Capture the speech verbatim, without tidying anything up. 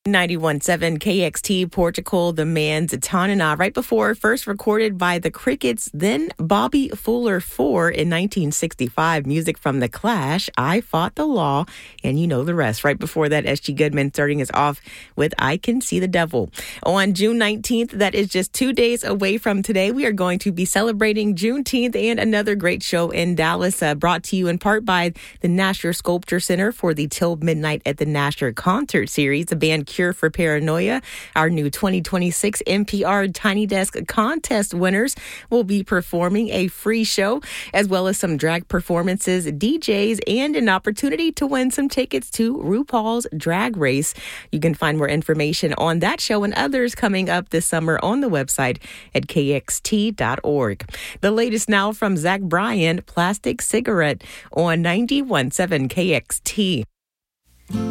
ninety-one point seven K X T, Portugal, the man's Tanana, right before first recorded by the Crickets, then Bobby Fuller four in nineteen sixty-five. Music from The Clash, I Fought the Law, and you know the rest. Right before that, S G Goodman starting us off with I Can See the Devil. On June nineteenth, that is just two days away from today, we are going to be celebrating Juneteenth and another great show in Dallas, uh, brought to you in part by the Nasher Sculpture Center for the Till Midnight at the Nasher concert series. The band Cure for Paranoia, our new twenty twenty-six N P R Tiny Desk contest winners, will be performing a free show, as well as some drag performances, D Js, and an opportunity to win some tickets to RuPaul's Drag Race. You can find more information on that show and others coming up this summer on the website at K X T dot org. The latest now from Zach Bryan, Plastic Cigarette on ninety-one point seven K X T.